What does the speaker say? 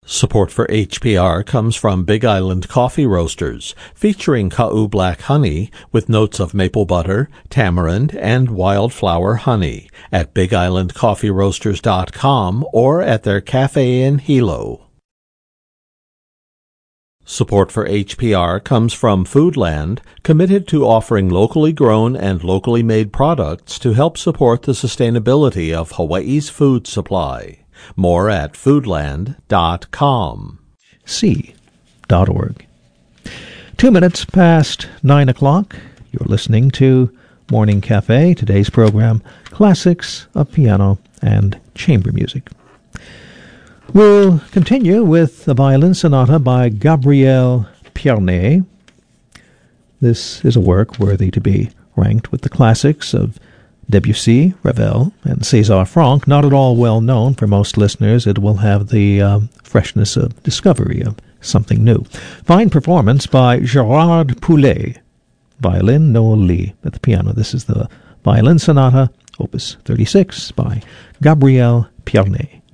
Support for HPR comes from Big Island Coffee Roasters, featuring Ka'u Black Honey with notes of maple butter, tamarind, and wildflower honey at BigIslandCoffeeRoasters.com or at their cafe in Hilo. Support for HPR comes from Foodland, committed to offering locally grown and locally made products to help support the sustainability of Hawaii's food supply. More at foodland.com. C.org. 2 minutes past 9 o'clock. You're listening to Morning Cafe. Today's program, Classics of Piano and Chamber Music. We'll continue with the Violin Sonata by Gabriel Pierné. This is a work worthy to be ranked with the classics of Debussy, Ravel, and César Franck. Not at all well known for most listeners. It will have the freshness of discovery of something new. Fine performance by Gérard Poulet. Violin, Noel Lee at the piano. This is the Violin Sonata, Opus 36 by Gabriel Pierné.